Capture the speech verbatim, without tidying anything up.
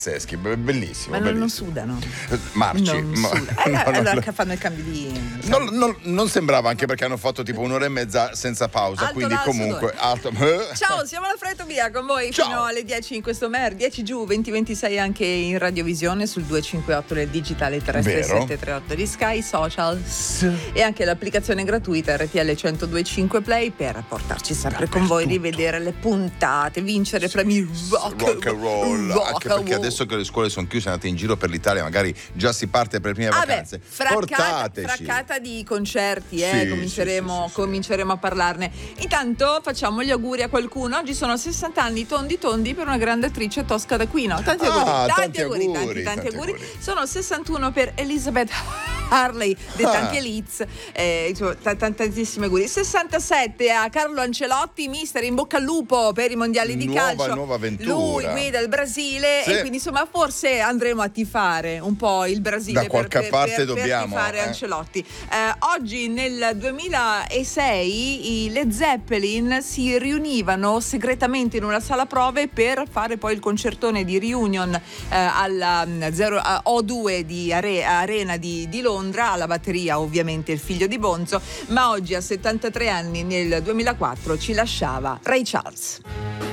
Pazzeschi, bellissimo. Ma non, non bellissimo. sudano. Marci. Non ma- suda. Eh, no, no, allora no. che fanno il cambio di. Non, non- non sembrava, anche perché hanno fatto tipo un'ora e mezza senza pausa, Alto quindi là, comunque alto. Ciao, siamo alla Fretta Via con voi Ciao. fino alle dieci in questo mer, dieci giù, venti ventisei anche in radiovisione sul duecentocinquantotto del digitale terrestre Vero. settecentotrentotto di Sky Social e anche l'applicazione gratuita R T L centodue e cinque Play per portarci sempre con voi, rivedere le puntate, vincere premi rock, Rock and roll, rock anche and perché roll. adesso che le scuole sono chiuse, andate in giro per l'Italia, magari già si parte per le prime Ah beh, vacanze. fraccata, Portateci. fraccata di concerti, eh, Sì, cominceremo, sì, sì, sì, sì. cominceremo a parlarne. Intanto facciamo gli auguri a qualcuno. Oggi sono sessanta anni tondi tondi per una grande attrice Tosca d'Aquino. Tanti Ah, auguri, tanti, tanti auguri, auguri, tanti, tanti, tanti auguri. auguri. Sono sessantuno per Elizabeth Harley, detta Ah. anche Liz. Eh, insomma, t- tantissimi auguri. sessantasette a Carlo Ancelotti, mister, in bocca al lupo per i mondiali di Nuova- calcio. nuova avventura. Lui guida il Brasile Sì. e quindi insomma forse andremo a tifare un po' il Brasile Da per- qualche per, parte per, dobbiamo, per tifare eh. Ancelotti. Eh, oggi nel duemilasei i Led Zeppelin si riunivano segretamente in una sala prove per fare poi il concertone di reunion eh, alla mm, zero, a O due di Are- Arena di, di Londra, alla batteria ovviamente il figlio di Bonzo, ma oggi a settantatré anni nel duemilaquattro ci lasciava Ray Charles.